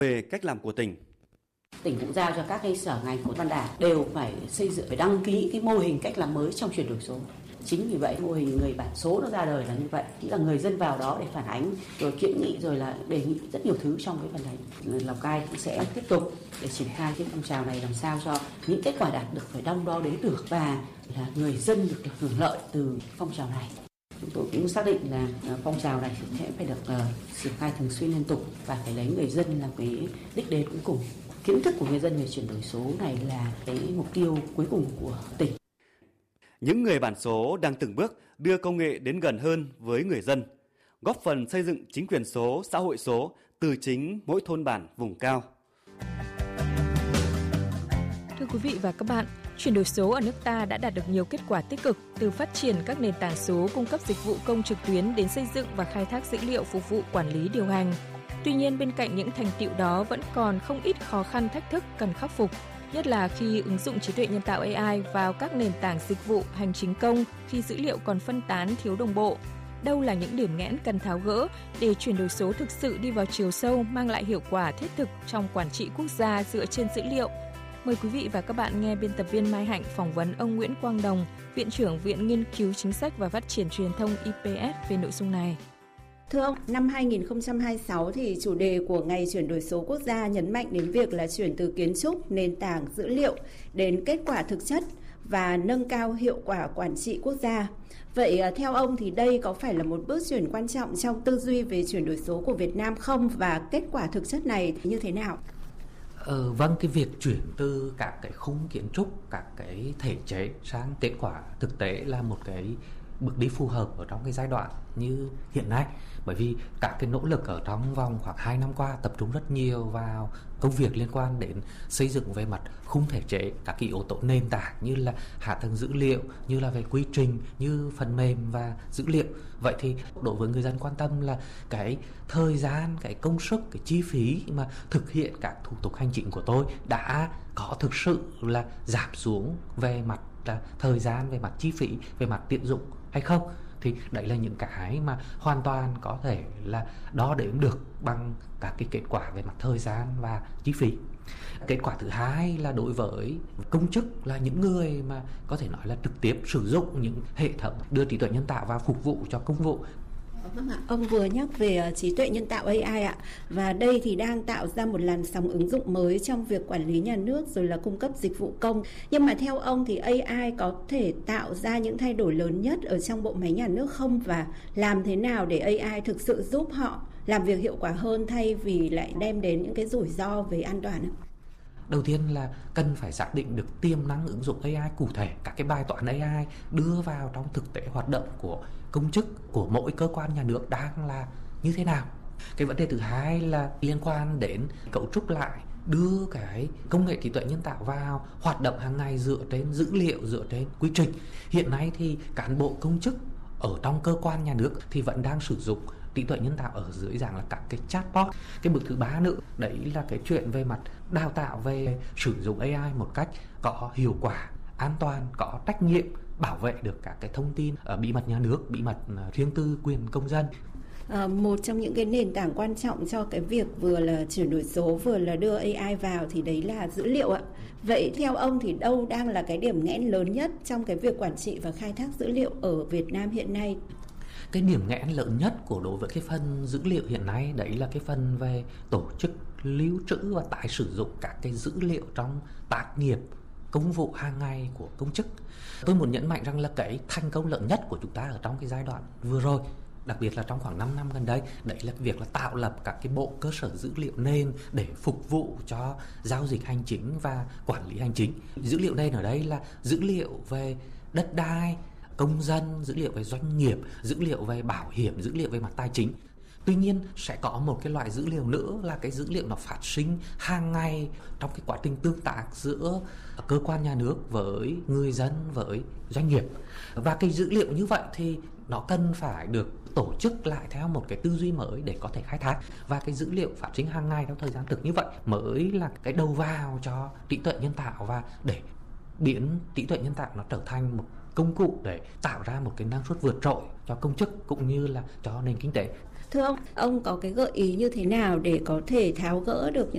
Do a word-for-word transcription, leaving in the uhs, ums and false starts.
về cách làm của tỉnh. Tỉnh cũng giao cho các cái sở ngành của Văn Đảng đều phải xây dựng, phải đăng ký cái mô hình cách làm mới trong chuyển đổi số. Chính vì vậy mô hình người bản số nó ra đời là như vậy, chỉ là người dân vào đó để phản ánh, rồi kiến nghị, rồi là đề nghị rất nhiều thứ trong cái phần này. Lào Cai cũng sẽ tiếp tục để triển khai cái phong trào này làm sao cho những kết quả đạt được phải đong đo đếm được và là người dân được, được hưởng lợi từ phong trào này. Chúng tôi cũng xác định là phong trào này sẽ phải được uh, triển khai thường xuyên liên tục và phải lấy người dân là cái đích đến cuối cùng. Kiến thức của người dân về chuyển đổi số này là cái mục tiêu cuối cùng của tỉnh. Những người bản số đang từng bước đưa công nghệ đến gần hơn với người dân, góp phần xây dựng chính quyền số, xã hội số từ chính mỗi thôn bản vùng cao. Thưa quý vị và các bạn, chuyển đổi số ở nước ta đã đạt được nhiều kết quả tích cực, từ phát triển các nền tảng số cung cấp dịch vụ công trực tuyến đến xây dựng và khai thác dữ liệu phục vụ quản lý điều hành. Tuy nhiên, bên cạnh những thành tựu đó vẫn còn không ít khó khăn thách thức cần khắc phục, nhất là khi ứng dụng trí tuệ nhân tạo a i vào các nền tảng dịch vụ hành chính công khi dữ liệu còn phân tán thiếu đồng bộ. Đâu là những điểm nghẽn cần tháo gỡ để chuyển đổi số thực sự đi vào chiều sâu, mang lại hiệu quả thiết thực trong quản trị quốc gia dựa trên dữ liệu? Mời quý vị và các bạn nghe biên tập viên Mai Hạnh phỏng vấn ông Nguyễn Quang Đồng, Viện trưởng Viện Nghiên cứu Chính sách và Phát triển Truyền thông I P S về nội dung này. Thưa ông, năm hai nghìn không trăm hai mươi sáu thì chủ đề của Ngày chuyển đổi số quốc gia nhấn mạnh đến việc là chuyển từ kiến trúc, nền tảng dữ liệu đến kết quả thực chất và nâng cao hiệu quả quản trị quốc gia. Vậy theo ông thì đây có phải là một bước chuyển quan trọng trong tư duy về chuyển đổi số của Việt Nam không, và kết quả thực chất này như thế nào? Ờ, vâng, cái việc chuyển từ các cái khung kiến trúc, các cái thể chế sang kết quả thực tế là một cái bước đi phù hợp ở trong cái giai đoạn như hiện nay, bởi vì các cái nỗ lực ở trong vòng khoảng hai năm qua tập trung rất nhiều vào công việc liên quan đến xây dựng về mặt khung thể chế, các cái yếu tố nền tảng như là hạ tầng dữ liệu, như là về quy trình, như phần mềm và dữ liệu. Vậy thì đối với người dân quan tâm là cái thời gian, cái công sức, cái chi phí mà thực hiện các thủ tục hành chính của tôi đã có thực sự là giảm xuống về mặt là thời gian, về mặt chi phí, về mặt tiện dụng hay không, thì đấy là những cái mà hoàn toàn có thể là đo đếm được bằng các cái kết quả về mặt thời gian và chi phí. Kết quả thứ hai là đối với công chức, là những người mà có thể nói là trực tiếp sử dụng những hệ thống đưa trí tuệ nhân tạo vào phục vụ cho công vụ. Vâng ạ, ông vừa nhắc về trí tuệ nhân tạo a i ạ, và đây thì đang tạo ra một làn sóng ứng dụng mới trong việc quản lý nhà nước rồi là cung cấp dịch vụ công. Nhưng mà theo ông thì a i có thể tạo ra những thay đổi lớn nhất ở trong bộ máy nhà nước không, và làm thế nào để a i thực sự giúp họ làm việc hiệu quả hơn thay vì lại đem đến những cái rủi ro về an toàn ạ? Đầu tiên là cần phải xác định được tiềm năng ứng dụng a i cụ thể, các cái bài toán a i đưa vào trong thực tế hoạt động của công chức, của mỗi cơ quan nhà nước đang là như thế nào. Cái vấn đề thứ hai là liên quan đến cấu trúc lại, đưa cái công nghệ trí tuệ nhân tạo vào hoạt động hàng ngày dựa trên dữ liệu, dựa trên quy trình. Hiện nay thì cán bộ công chức ở trong cơ quan nhà nước thì vẫn đang sử dụng trí tuệ nhân tạo ở dưới dạng là các cái chatbot. Cái bước thứ ba nữa, đấy là cái chuyện về mặt đào tạo về sử dụng a i một cách có hiệu quả, an toàn, có trách nhiệm, bảo vệ được các cái thông tin ở bí mật nhà nước, bí mật riêng tư, quyền công dân. À, một trong những cái nền tảng quan trọng cho cái việc vừa là chuyển đổi số vừa là đưa a i vào thì đấy là dữ liệu ạ. Vậy theo ông thì đâu đang là cái điểm nghẽn lớn nhất trong cái việc quản trị và khai thác dữ liệu ở Việt Nam hiện nay? Cái điểm nghẽn lớn nhất của đối với cái phần dữ liệu hiện nay đấy là cái phần về tổ chức, lưu trữ và tái sử dụng các cái dữ liệu trong tác nghiệp, công vụ hàng ngày của công chức. Tôi muốn nhấn mạnh rằng là cái thành công lớn nhất của chúng ta ở trong cái giai đoạn vừa rồi, đặc biệt là trong khoảng năm năm gần đây, đấy là việc là tạo lập các cái bộ cơ sở dữ liệu nền để phục vụ cho giao dịch hành chính và quản lý hành chính. Dữ liệu nền ở đây là dữ liệu về đất đai, công dân, dữ liệu về doanh nghiệp, dữ liệu về bảo hiểm, dữ liệu về mặt tài chính. Tuy nhiên sẽ có một cái loại dữ liệu nữa là cái dữ liệu nó phát sinh hàng ngày trong cái quá trình tương tác giữa cơ quan nhà nước với người dân, với doanh nghiệp. Và cái dữ liệu như vậy thì nó cần phải được tổ chức lại theo một cái tư duy mới để có thể khai thác. Và cái dữ liệu phát sinh hàng ngày trong thời gian thực như vậy mới là cái đầu vào cho trí tuệ nhân tạo, và để biến trí tuệ nhân tạo nó trở thành một công cụ để tạo ra một cái năng suất vượt trội cho công chức cũng như là cho nền kinh tế. Thưa ông, ông có cái gợi ý như thế nào để có thể tháo gỡ được